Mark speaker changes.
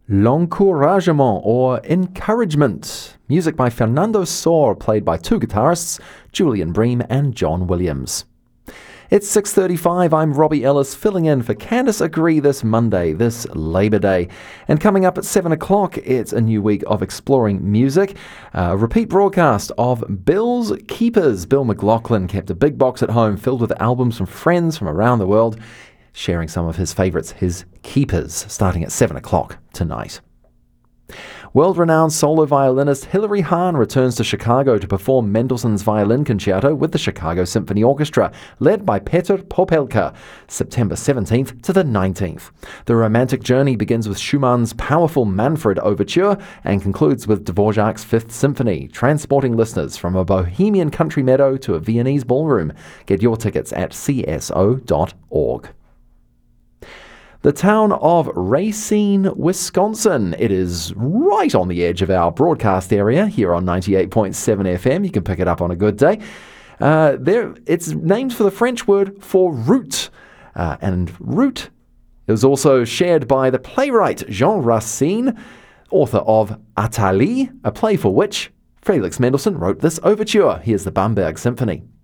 Speaker 1: L'Encouragement or Encouragement. Music by Fernando Sor, played by two guitarists, Julian Bream and John Williams. It's 6:35. I'm Robbie Ellis, filling in for Candice Agree this Monday, this Labour Day. And coming up at 7 o'clock, it's a new week of exploring music. A repeat broadcast of Bill's Keepers. Bill McLaughlin kept a big box at home filled with albums from friends from around the world, sharing some of his favourites, his Keepers, starting at 7 o'clock tonight. World-renowned solo violinist Hilary Hahn returns to Chicago to perform Mendelssohn's Violin Concerto with the Chicago Symphony Orchestra, led by Petr Popelka, September 17th to the 19th. The romantic journey begins with Schumann's powerful Manfred Overture and concludes with Dvorak's Fifth Symphony, transporting listeners from a bohemian country meadow to a Viennese ballroom. Get your tickets at cso.org. The town of Racine, Wisconsin. It is right on the edge of our broadcast area here on 98.7 FM. You can pick it up on a good day. It's named for the French word for root. And root is also shared by the playwright Jean Racine, author of Athalie, a play for which Felix Mendelssohn wrote this overture. Here's the Bamberg Symphony.